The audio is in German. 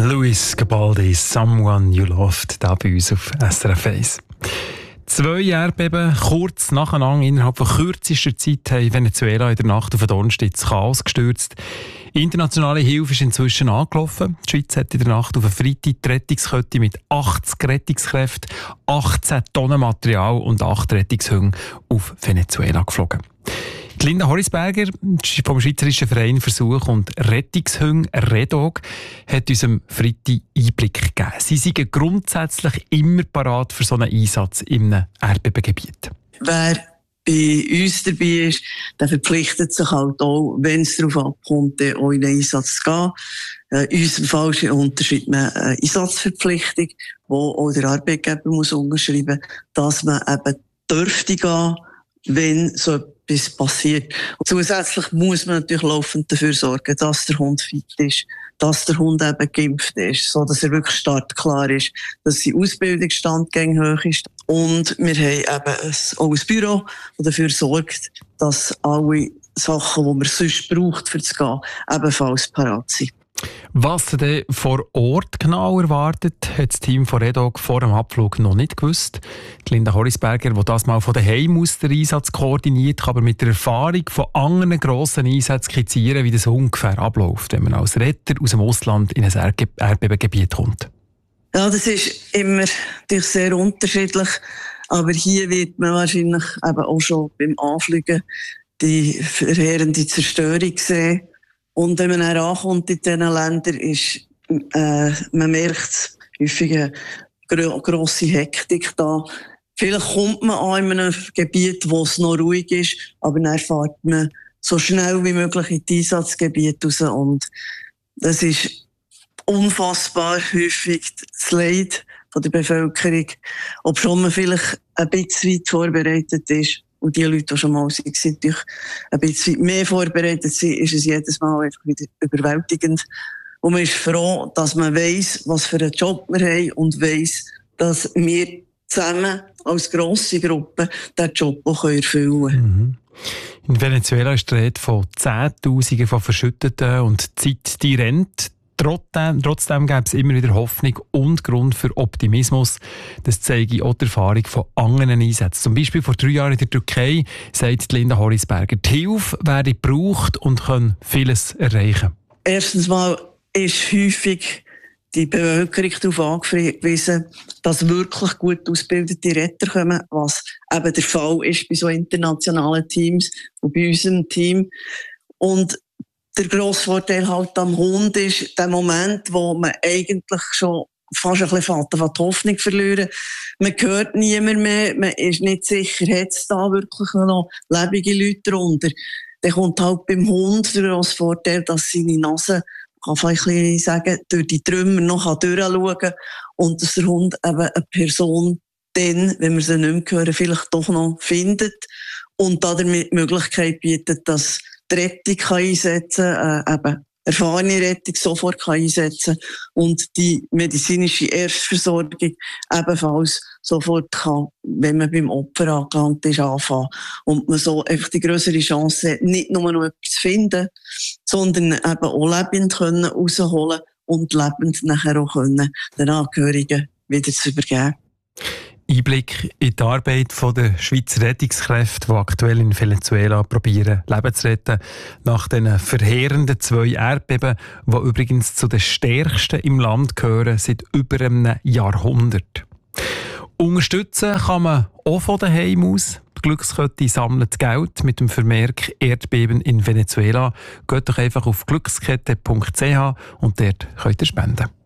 Luis Capaldi, Someone You Loved, da bei uns auf SRF 1. 2 Erdbeben kurz nacheinander innerhalb von kürzester Zeit haben Venezuela in der Nacht auf den Donnerstag ins Chaos gestürzt. Internationale Hilfe ist inzwischen angelaufen. Die Schweiz hat in der Nacht auf einen Freitag die Rettungskette mit 80 Rettungskräften, 18 Tonnen Material und 8 Rettungshunde auf Venezuela geflogen. Die Linda Horrisberger vom Schweizerischen Verein Versuch und Rettungshunde REDOG hat uns am Freitag Einblick gegeben. Sie sind grundsätzlich immer parat für so einen Einsatz in einem Erdbebengebiet. Wer bei uns dabei ist, der verpflichtet sich halt auch, wenn es darauf abkommt, auch in den Einsatz zu gehen. In unserem Fall ist ein Unterschied eine Einsatzverpflichtung, wo auch der Arbeitgeber muss unterschreiben muss, dass man eben dürfte gehen, wenn so etwas passiert. Und zusätzlich muss man natürlich laufend dafür sorgen, dass der Hund fit ist, dass der Hund eben geimpft ist, so dass er wirklich startklar ist, dass sein Ausbildungsstand hoch ist. Und wir haben eben auch ein Büro, das dafür sorgt, dass alle Sachen, die man sonst braucht, für das Gehen, ebenfalls parat sind. Was denn vor Ort genau erwartet, hat das Team von REDOG vor dem Abflug noch nicht gewusst. Die Linda Horrisberger, die das mal von daheim aus den Einsatz koordiniert, kann aber mit der Erfahrung von anderen grossen Einsätzen skizzieren, wie das ungefähr abläuft, wenn man als Retter aus dem Ausland in ein Erdbebengebiet kommt. Ja, das ist immer natürlich sehr unterschiedlich, aber hier wird man wahrscheinlich eben auch schon beim Anfliegen die verheerende Zerstörung sehen. Und wenn man dann ankommt in diesen Ländern, ist, man merkt häufig eine grosse Hektik da. Vielleicht kommt man an in einem Gebiet, wo es noch ruhig ist, aber dann fährt man so schnell wie möglich in die Einsatzgebiete raus. Und das ist unfassbar häufig das Leid von der Bevölkerung, ob schon man vielleicht ein bisschen weit vorbereitet ist. Und die Leute, die schon mal sind, natürlich ein bisschen mehr vorbereitet sind, ist es jedes Mal einfach wieder überwältigend. Und man ist froh, dass man weiss, was für einen Job wir haben und weiss, dass wir zusammen als grosse Gruppe diesen Job auch erfüllen können. In Venezuela ist die Rede von Zehntausenden von Verschütteten und die Zeit, die rennt. Trotzdem gäbe es immer wieder Hoffnung und Grund für Optimismus. Das zeige auch die Erfahrung von anderen Einsätzen. Zum Beispiel vor 3 Jahren in der Türkei, sagt Linda Horrisberger, die Hilfe werde gebraucht und kann vieles erreichen. Erstens mal ist häufig die Bevölkerung darauf angewiesen, dass wirklich gut ausgebildete Retter kommen, was eben der Fall ist bei so internationalen Teams und bei unserem Team. Und der grosse Vorteil halt am Hund ist der Moment, wo man eigentlich schon fast ein bisschen die Hoffnung verlieren. Man hört niemand mehr, man ist nicht sicher, hat es da wirklich noch lebende Leute drunter. Dann kommt halt beim Hund der grosse Vorteil, dass seine Nase, kann vielleicht ein bisschen sagen, durch die Trümmer noch durchschauen kann und dass der Hund eben eine Person dann, wenn wir sie nicht mehr hören, vielleicht doch noch findet und damit die Möglichkeit bietet, dass die Rettung einsetzen kann, eben erfahrene Rettung sofort einsetzen kann und die medizinische Erstversorgung ebenfalls sofort kann, wenn man beim Opfer angelangt ist, anfangen. Und man so einfach die grössere Chance hat, nicht nur noch etwas zu finden, sondern eben auch lebend können rausholen und lebend nachher auch können den Angehörigen wieder zu übergeben. Einblick in die Arbeit der Schweizer Rettungskräfte, die aktuell in Venezuela probieren, Leben zu retten. Nach den verheerenden 2 Erdbeben, die übrigens zu den stärksten im Land gehören, seit über einem Jahrhundert. Unterstützen kann man auch von daheim aus. Die Glückskette sammelt Geld mit dem Vermerk Erdbeben in Venezuela. Geht doch einfach auf glückskette.ch und dort könnt ihr spenden.